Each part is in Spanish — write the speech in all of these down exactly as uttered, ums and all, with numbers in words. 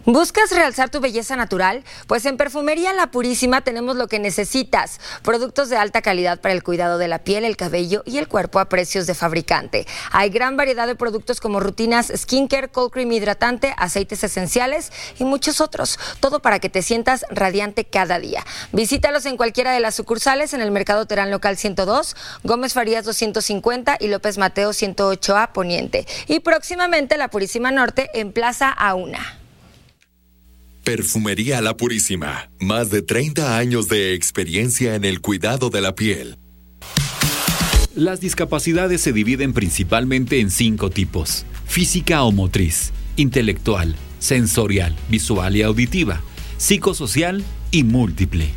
¿Buscas realzar tu belleza natural? Pues en Perfumería La Purísima tenemos lo que necesitas. Productos de alta calidad para el cuidado de la piel, el cabello y el cuerpo a precios de fabricante. Hay gran variedad de productos como rutinas skincare, cold cream hidratante, aceites esenciales y muchos otros. Todo para que te sientas radiante cada día. Visítalos en cualquiera de las sucursales en el Mercado Terán Local ciento dos, Gómez Farías doscientos cincuenta y López Mateo ciento ocho A Poniente. Y próximamente La Purísima Norte en Plaza Auna. Perfumería La Purísima, más de treinta años de experiencia en el cuidado de la piel. Las discapacidades se dividen principalmente en cinco tipos: física o motriz, intelectual, sensorial, visual y auditiva, psicosocial y múltiple.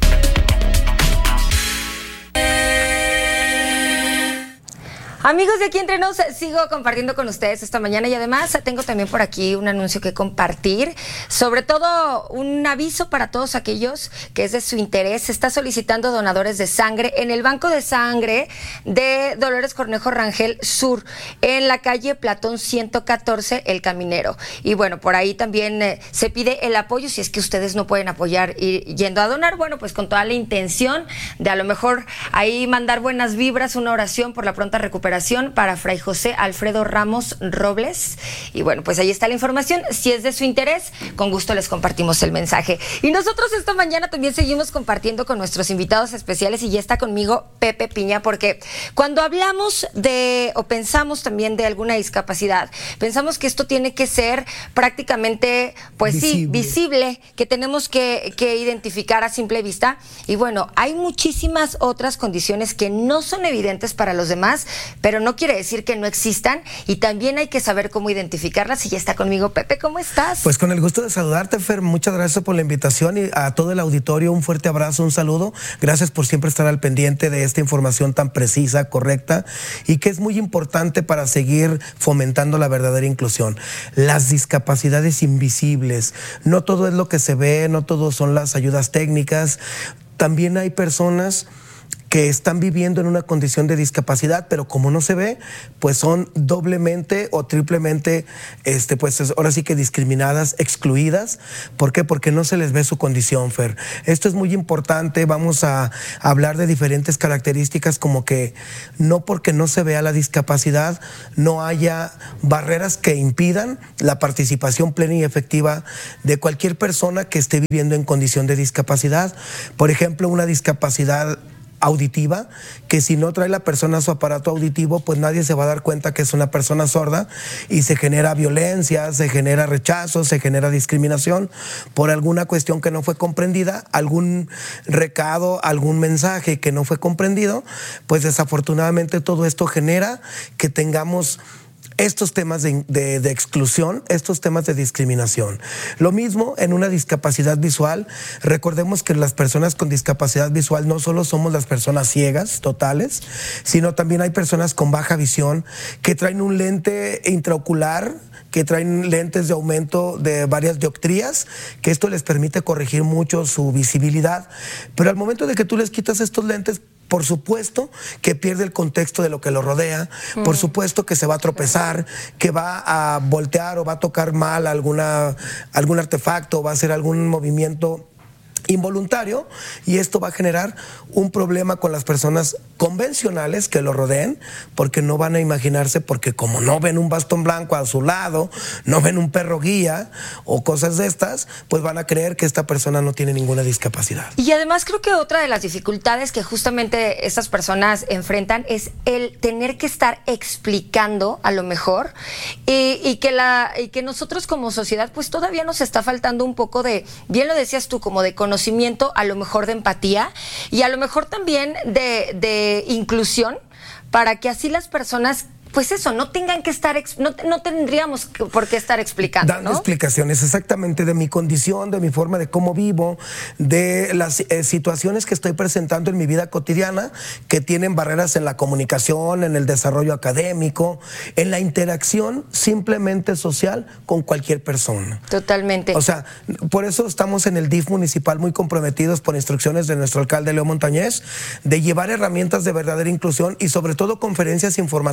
Amigos de Aquí Entre Nos, sigo compartiendo con ustedes esta mañana y además tengo también por aquí un anuncio que compartir, sobre todo un aviso para todos aquellos que es de su interés. Se está solicitando donadores de sangre en el Banco de Sangre de Dolores Cornejo Rangel Sur, en la calle Platón ciento catorce, El Caminero. Y bueno, por ahí también eh, se pide el apoyo, si es que ustedes no pueden apoyar ir, yendo a donar, bueno, pues con toda la intención de a lo mejor ahí mandar buenas vibras, una oración por la pronta recuperación para Fray José Alfredo Ramos Robles. Y bueno, pues ahí está la información. Si es de su interés, con gusto les compartimos el mensaje. Y nosotros esta mañana también seguimos compartiendo con nuestros invitados especiales y ya está conmigo Pepe Piña, porque cuando hablamos de o pensamos también de alguna discapacidad, pensamos que esto tiene que ser prácticamente, pues visible. sí, visible, que tenemos que, que identificar a simple vista. Y bueno, hay muchísimas otras condiciones que no son evidentes para los demás, pero no quiere decir que no existan y también hay que saber cómo identificarlas. Y ya está conmigo Pepe, ¿cómo estás? Pues con el gusto de saludarte, Fer, muchas gracias por la invitación y a todo el auditorio un fuerte abrazo, un saludo. Gracias por siempre estar al pendiente de esta información tan precisa, correcta y que es muy importante para seguir fomentando la verdadera inclusión. Las discapacidades invisibles, no todo es lo que se ve, no todo son las ayudas técnicas, también hay personas que están viviendo en una condición de discapacidad, pero como no se ve, pues son doblemente o triplemente, este, pues ahora sí que discriminadas, excluidas. ¿Por qué? Porque no se les ve su condición, Fer. Esto es muy importante, vamos a hablar de diferentes características como que no porque no se vea la discapacidad, no haya barreras que impidan la participación plena y efectiva de cualquier persona que esté viviendo en condición de discapacidad. Por ejemplo, una discapacidad auditiva, que si no trae la persona su aparato auditivo, pues nadie se va a dar cuenta que es una persona sorda y se genera violencia, se genera rechazo, se genera discriminación por alguna cuestión que no fue comprendida, algún recado, algún mensaje que no fue comprendido, pues desafortunadamente todo esto genera que tengamos estos temas de, de, de exclusión, estos temas de discriminación. Lo mismo en una discapacidad visual. Recordemos que las personas con discapacidad visual no solo somos las personas ciegas totales, sino también hay personas con baja visión que traen un lente intraocular, que traen lentes de aumento de varias dioptrías, que esto les permite corregir mucho su visibilidad, pero al momento de que tú les quitas estos lentes, por supuesto que pierde el contexto de lo que lo rodea, mm. por supuesto que se va a tropezar, que va a voltear o va a tocar mal alguna, algún artefacto, va a hacer algún movimiento involuntario y esto va a generar un problema con las personas convencionales que lo rodeen, porque no van a imaginarse, porque como no ven un bastón blanco a su lado, no ven un perro guía o cosas de estas, pues van a creer que esta persona no tiene ninguna discapacidad. Y además creo que otra de las dificultades que justamente estas personas enfrentan es el tener que estar explicando a lo mejor y, y, que la, y que nosotros como sociedad pues todavía nos está faltando un poco de, bien lo decías tú, como de conocimiento, a lo mejor de empatía y a lo mejor también de, de inclusión, para que así las personas, pues eso, no tengan que estar, no, no tendríamos por qué estar explicando, Dando ¿no? explicaciones exactamente de mi condición, de mi forma de cómo vivo, de las eh, situaciones que estoy presentando en mi vida cotidiana, que tienen barreras en la comunicación, en el desarrollo académico, en la interacción simplemente social con cualquier persona. Totalmente. O sea, por eso estamos en el D I F municipal muy comprometidos por instrucciones de nuestro alcalde Leo Montañez, de llevar herramientas de verdadera inclusión y sobre todo conferencias informativas.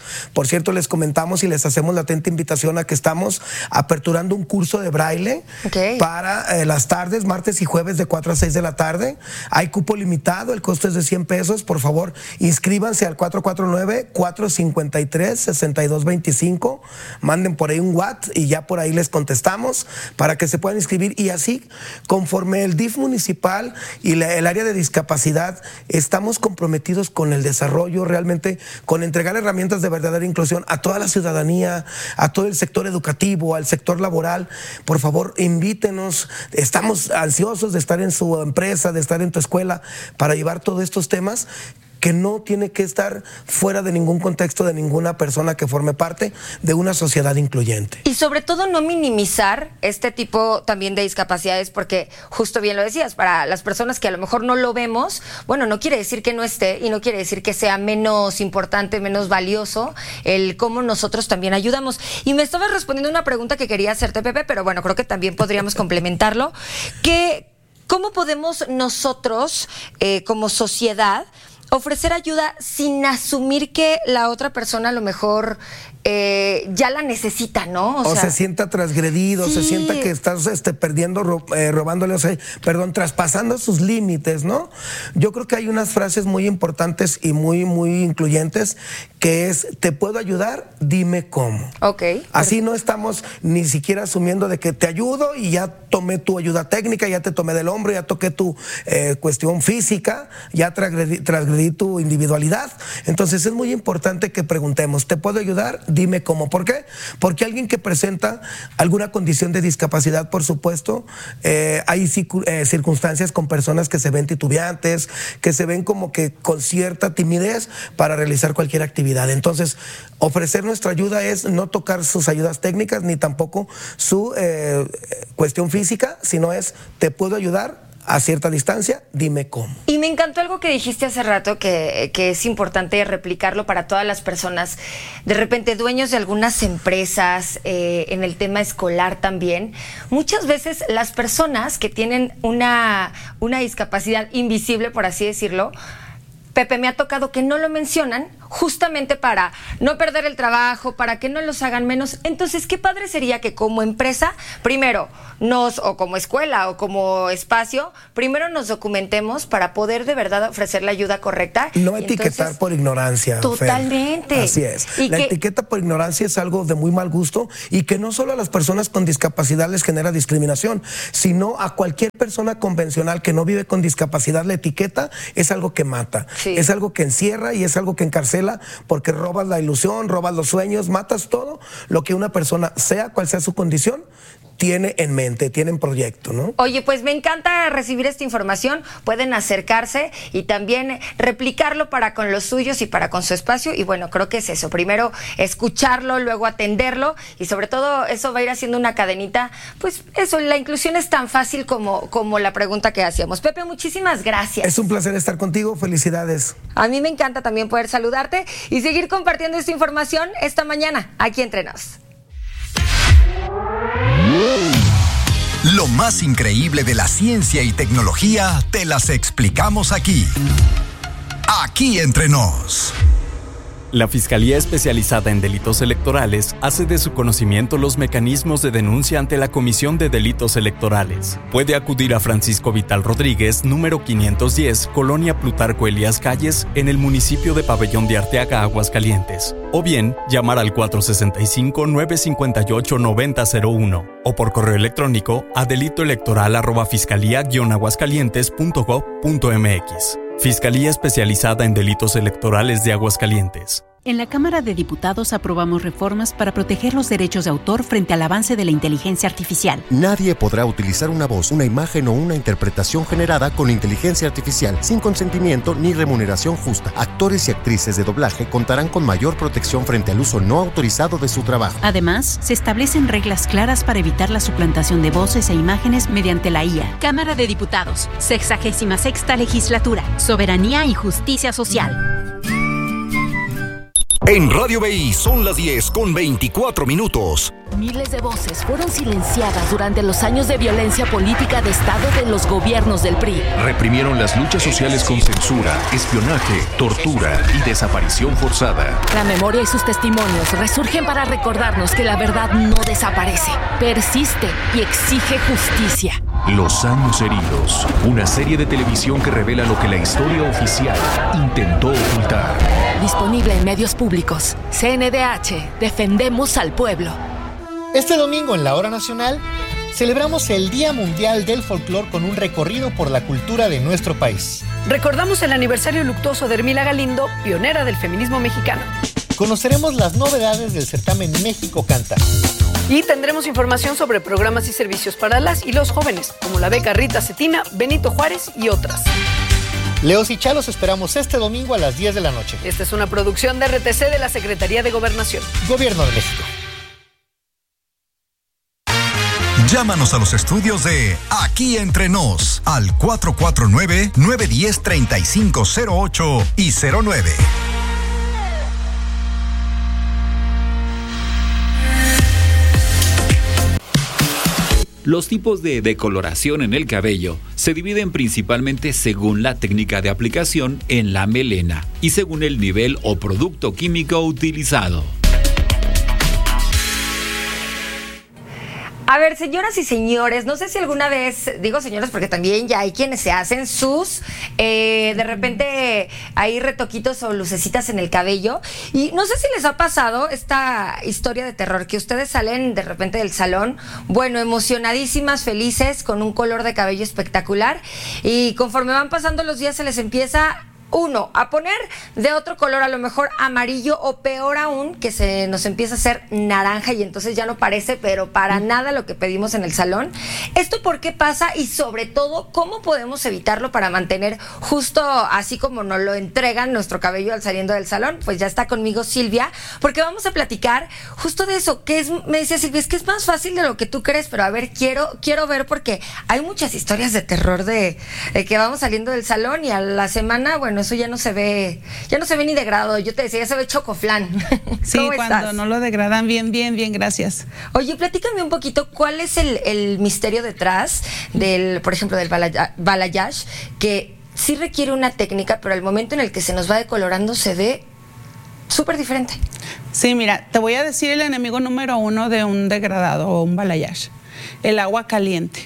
Por cierto, les comentamos y les hacemos la atenta invitación a que estamos aperturando un curso de braille okay. para eh, las tardes, martes y jueves de cuatro a seis de la tarde. Hay cupo limitado, el costo es de cien pesos. Por favor, inscríbanse al cuatro cuatro nueve, cuatro cinco tres, seis dos dos cinco. Manden por ahí un WhatsApp y ya por ahí les contestamos para que se puedan inscribir. Y así, conforme el D I F municipal y la, el área de discapacidad, estamos comprometidos con el desarrollo, realmente con entregar herramientas de verdadera inclusión a toda la ciudadanía, a todo el sector educativo, al sector laboral. Por favor, invítenos. Estamos ansiosos de estar en su empresa, de estar en tu escuela para llevar todos estos temas que no tiene que estar fuera de ningún contexto de ninguna persona que forme parte de una sociedad incluyente. Y sobre todo no minimizar este tipo también de discapacidades, porque justo bien lo decías, para las personas que a lo mejor no lo vemos, bueno, no quiere decir que no esté y no quiere decir que sea menos importante, menos valioso el cómo nosotros también ayudamos. Y me estabas respondiendo una pregunta que quería hacerte, Pepe, pero bueno, creo que también podríamos complementarlo. Que, ¿cómo podemos nosotros, eh, como sociedad, ofrecer ayuda sin asumir que la otra persona a lo mejor eh, ya la necesita, ¿no? O, o sea, se sienta transgredido, sí. se sienta que estás este, perdiendo, ro, eh, robándole, o sea, perdón, traspasando sus límites, ¿no? Yo creo que hay unas frases muy importantes y muy, muy incluyentes, que es, te puedo ayudar, dime cómo. Ok. Así no estamos ni siquiera asumiendo de que te ayudo y ya tomé tu ayuda técnica, ya te tomé del hombro, ya toqué tu eh, cuestión física, ya transgredí, transgredí tu individualidad. Entonces es muy importante que preguntemos, ¿te puedo ayudar? Dime cómo. ¿Por qué? Porque alguien que presenta alguna condición de discapacidad, por supuesto, eh, hay eh, circunstancias con personas que se ven titubeantes, que se ven como que con cierta timidez para realizar cualquier actividad. Entonces, ofrecer nuestra ayuda es no tocar sus ayudas técnicas ni tampoco su eh, cuestión física, sino es, ¿te puedo ayudar? A cierta distancia, dime cómo. Y me encantó algo que dijiste hace rato, que, que es importante replicarlo para todas las personas, de repente dueños de algunas empresas, eh, en el tema escolar también. Muchas veces las personas que tienen una, una discapacidad invisible, por así decirlo, Pepe, me ha tocado que no lo mencionan justamente para no perder el trabajo, para que no los hagan menos. Entonces, qué padre sería que como empresa, primero nos, o como escuela, o como espacio, primero nos documentemos para poder de verdad ofrecer la ayuda correcta. No etiquetar Entonces, por ignorancia. Totalmente. Fer. Así es. Y la que, etiqueta por ignorancia es algo de muy mal gusto y que no solo a las personas con discapacidad les genera discriminación, sino a cualquier persona convencional que no vive con discapacidad, la etiqueta es algo que mata. Sí. Es algo que encierra y es algo que encarcela, porque robas la ilusión, robas los sueños, matas todo lo que una persona, sea cual sea su condición, tiene en mente, tiene en proyecto, ¿no? Oye, pues me encanta recibir esta información. Pueden acercarse y también replicarlo para con los suyos y para con su espacio. Y bueno, creo que es eso. Primero escucharlo, luego atenderlo y sobre todo eso va a ir haciendo una cadenita. Pues eso, la inclusión es tan fácil como, como la pregunta que hacíamos. Pepe, muchísimas gracias. Es un placer estar contigo. Felicidades. A mí me encanta también poder saludarte y seguir compartiendo esta información esta mañana aquí entre nos. Lo más increíble de la ciencia y tecnología te las explicamos aquí. Aquí entre nos. La Fiscalía Especializada en Delitos Electorales hace de su conocimiento los mecanismos de denuncia ante la Comisión de Delitos Electorales. Puede acudir a Francisco Vital Rodríguez, número quinientos diez, Colonia Plutarco Elías Calles, en el municipio de Pabellón de Arteaga, Aguascalientes. O bien, llamar al cuatro sesenta y cinco, nueve cincuenta y ocho, noventa cero uno o por correo electrónico a delitoelectoral arroba fiscalía guion aguascalientes punto gob punto mx. Fiscalía Especializada en Delitos Electorales de Aguascalientes. En la Cámara de Diputados aprobamos reformas para proteger los derechos de autor frente al avance de la inteligencia artificial. Nadie podrá utilizar una voz, una imagen o una interpretación generada con inteligencia artificial sin consentimiento ni remuneración justa. Actores y actrices de doblaje contarán con mayor protección frente al uso no autorizado de su trabajo. Además, se establecen reglas claras para evitar la suplantación de voces e imágenes mediante la I A. Cámara de Diputados, sexagésima sexta legislatura, Soberanía y Justicia Social. En Radio B I son las diez con veinticuatro minutos. Miles de voces fueron silenciadas durante los años de violencia política de Estado de los gobiernos del P R I. Reprimieron las luchas sociales con censura, espionaje, tortura y desaparición forzada. La memoria y sus testimonios resurgen para recordarnos que la verdad no desaparece, persiste y exige justicia. Los años heridos, una serie de televisión que revela lo que la historia oficial intentó ocultar. Disponible en medios públicos. C N D H, defendemos al pueblo. Este domingo en la Hora Nacional celebramos el Día Mundial del Folclor con un recorrido por la cultura de nuestro país. Recordamos el aniversario luctuoso de Hermila Galindo, pionera del feminismo mexicano. Conoceremos las novedades del certamen México Canta. Y tendremos información sobre programas y servicios para las y los jóvenes, como la beca Rita Cetina, Benito Juárez y otras. Leos y Chalos esperamos este domingo a las diez de la noche. Esta es una producción de R T C de la Secretaría de Gobernación. Gobierno de México. Llámanos a los estudios de Aquí Entre Nos al cuatro cuatro nueve, nueve uno cero, tres cinco cero ocho y cero nueve. Los tipos de decoloración en el cabello se dividen principalmente según la técnica de aplicación en la melena y según el nivel o producto químico utilizado. A ver, señoras y señores, no sé si alguna vez, digo señoras porque también ya hay quienes se hacen sus, eh, de repente hay retoquitos o lucecitas en el cabello, y no sé si les ha pasado esta historia de terror, que ustedes salen de repente del salón, bueno, emocionadísimas, felices, con un color de cabello espectacular, y conforme van pasando los días se les empieza... Uno, a poner de otro color, a lo mejor amarillo, o peor aún, que se nos empieza a hacer naranja y entonces ya no parece, pero para nada lo que pedimos en el salón. ¿Esto por qué pasa? Y sobre todo, ¿cómo podemos evitarlo para mantener justo así como nos lo entregan nuestro cabello al saliendo del salón? Pues ya está conmigo Silvia, porque vamos a platicar justo de eso, que es, me decía Silvia, es que es más fácil de lo que tú crees, pero a ver, quiero, quiero ver, porque hay muchas historias de terror de, de que vamos saliendo del salón y a la semana, bueno, eso ya no se ve, ya no se ve ni degradado. Yo te decía, ya se ve chocoflán. Sí, ¿Cómo cuando estás? no lo degradan bien, bien, bien, gracias. Oye, platícame un poquito, ¿cuál es el, el misterio detrás del, por ejemplo, del balayage, que sí requiere una técnica, pero al momento en el que se nos va decolorando se ve súper diferente? Sí, mira, te voy a decir el enemigo número uno de un degradado o un balayage, el agua caliente.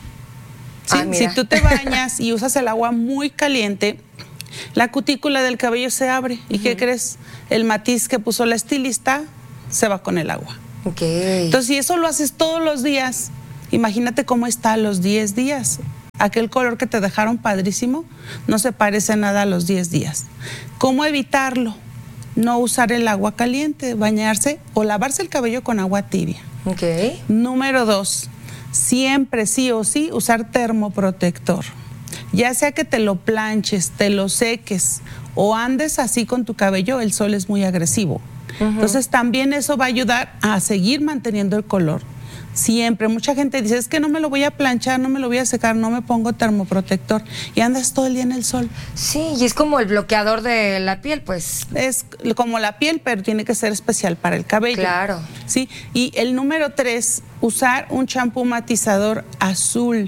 Sí, ah, si tú te bañas y usas el agua muy caliente, la cutícula del cabello se abre. ¿Y uh-huh. qué crees? El matiz que puso la estilista se va con el agua. Okay. Entonces, si eso lo haces todos los días, imagínate cómo está a los diez días. Aquel color que te dejaron padrísimo no se parece nada a los diez días. ¿Cómo evitarlo? No usar el agua caliente, bañarse o lavarse el cabello con agua tibia. Okay. Número dos, siempre sí o sí usar termoprotector. Ya sea que te lo planches, te lo seques o andes así con tu cabello, el sol es muy agresivo. Uh-huh. Entonces también eso va a ayudar a seguir manteniendo el color. Siempre, mucha gente dice, es que no me lo voy a planchar, no me lo voy a secar, no me pongo termoprotector y andas todo el día en el sol. Sí, y es como el bloqueador de la piel, pues. Es como la piel, pero tiene que ser especial para el cabello. Claro. Sí, y el número tres, usar un champú matizador azul.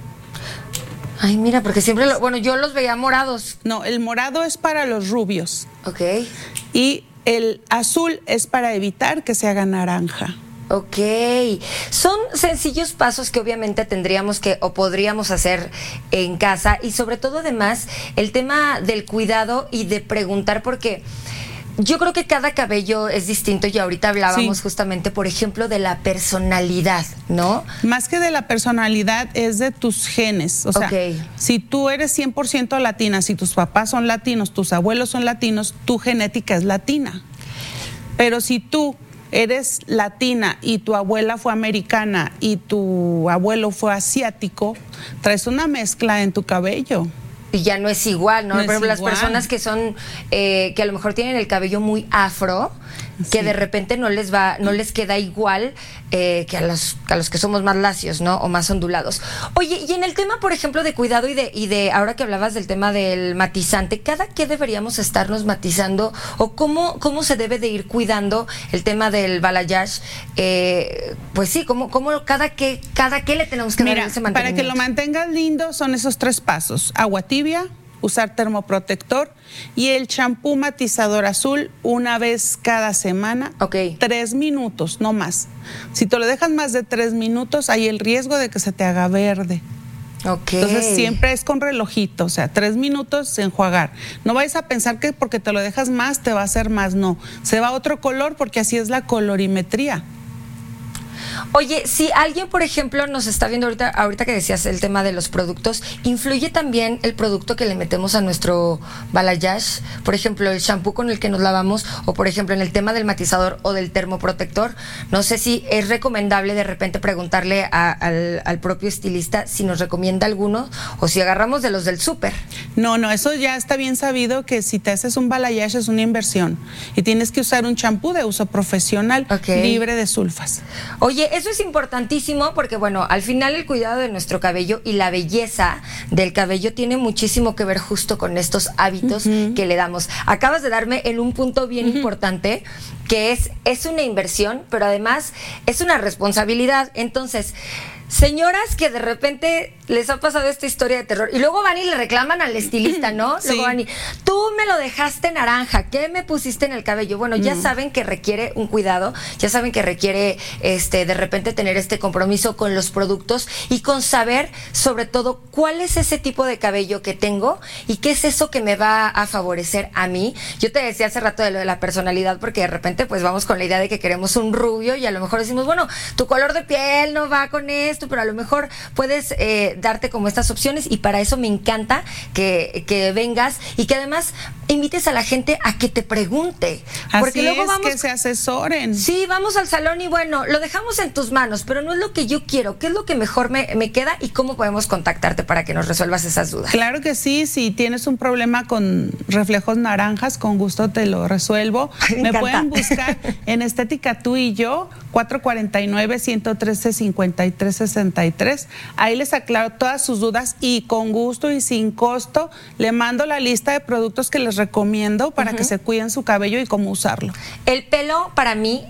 Ay, mira, porque siempre, lo, bueno, yo los veía morados. No, el morado es para los rubios. Ok. Y el azul es para evitar que se haga naranja. Ok, son sencillos pasos que obviamente tendríamos que o podríamos hacer en casa, y sobre todo además el tema del cuidado y de preguntar, porque yo creo que cada cabello es distinto y ahorita hablábamos sí. justamente, por ejemplo, de la personalidad, ¿no? Más que de la personalidad es de tus genes, o sea, okay. si tú eres cien por ciento latina, si tus papás son latinos, tus abuelos son latinos, tu genética es latina, pero si tú eres latina y tu abuela fue americana y tu abuelo fue asiático, traes una mezcla en tu cabello. Y ya no es igual, ¿no? no Por ejemplo, las igual. personas que son, eh, que a lo mejor tienen el cabello muy afro, que Sí. de repente no les va, no les queda igual eh, que a los, a los que somos más lacios, ¿no? O más ondulados. Oye, y en el tema, por ejemplo, de cuidado y de, y de ahora que hablabas del tema del matizante, ¿cada qué deberíamos estarnos matizando? ¿O cómo, cómo se debe de ir cuidando el tema del balayage? Eh, pues sí, ¿cómo, cómo cada qué, cada qué le tenemos que Mira, dar ese para mantenimiento? que lo mantengas lindo son esos tres pasos: agua tibia, usar termoprotector y el champú matizador azul una vez cada semana. Ok. Tres minutos, no más. Si te lo dejas más de tres minutos, hay el riesgo de que se te haga verde. Ok. Entonces siempre es con relojito, o sea, tres minutos enjuagar. No vayas a pensar que porque te lo dejas más te va a hacer más, no. Se va a otro color porque así es la colorimetría. Oye, si alguien, por ejemplo, nos está viendo ahorita, ahorita que decías el tema de los productos, ¿influye también el producto que le metemos a nuestro balayage? Por ejemplo, el shampoo con el que nos lavamos, o por ejemplo, en el tema del matizador o del termoprotector. No sé si es recomendable de repente preguntarle a, al, al propio estilista si nos recomienda alguno o si agarramos de los del súper. No, no, eso ya está bien sabido que si te haces un balayage es una inversión y tienes que usar un champú de uso profesional, Ok. libre de sulfas. Oye, eso es importantísimo porque, bueno, al final el cuidado de nuestro cabello y la belleza del cabello tiene muchísimo que ver justo con estos hábitos uh-huh. que le damos. Acabas de darme en un punto bien uh-huh. importante, que es, es una inversión, pero además es una responsabilidad. Entonces, señoras que de repente les ha pasado esta historia de terror y luego van y le reclaman al estilista, ¿no? Sí. Luego van y, tú me lo dejaste naranja, ¿qué me pusiste en el cabello? Bueno, ya mm. saben que requiere un cuidado, ya saben que requiere este de repente tener este compromiso con los productos y con saber sobre todo cuál es ese tipo de cabello que tengo y qué es eso que me va a favorecer a mí. Yo te decía hace rato de lo de la personalidad porque de repente pues vamos con la idea de que queremos un rubio y a lo mejor decimos, bueno, tu color de piel no va con esto, pero a lo mejor puedes eh, darte como estas opciones y para eso me encanta que, que vengas y que además invites a la gente a que te pregunte. Porque Así luego es, vamos, que se asesoren. Sí, vamos al salón y bueno, lo dejamos en tus manos, pero no es lo que yo quiero. ¿Qué es lo que mejor me, me queda y cómo podemos contactarte para que nos resuelvas esas dudas? Claro que sí, si tienes un problema con reflejos naranjas, con gusto te lo resuelvo. Ay, me me encanta. pueden buscar en Estética Tú y Yo, cuatro cuarenta y nueve, ciento trece, cincuenta y tres sesenta y tres. Ahí les aclaro todas sus dudas y con gusto y sin costo le mando la lista de productos que les recomiendo para uh-huh. que se cuiden su cabello y cómo usarlo. El pelo para mí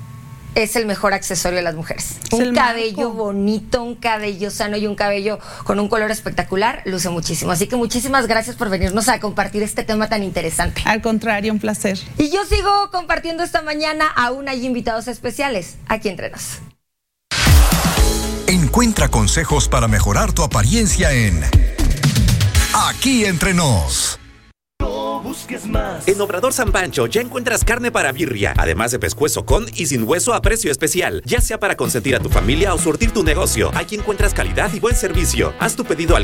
es el mejor accesorio de las mujeres. Es un el cabello marco. bonito, un cabello sano y un cabello con un color espectacular, luce muchísimo. Así que muchísimas gracias por venirnos a compartir este tema tan interesante. Al contrario, un placer. Y yo sigo compartiendo esta mañana, aún hay invitados especiales aquí entre nos. Encuentra consejos para mejorar tu apariencia en Aquí Entre Nos. En Obrador San Pancho ya encuentras carne para birria, además de pescuezo con y sin hueso a precio especial. Ya sea para consentir a tu familia o surtir tu negocio, aquí encuentras calidad y buen servicio. Haz tu pedido al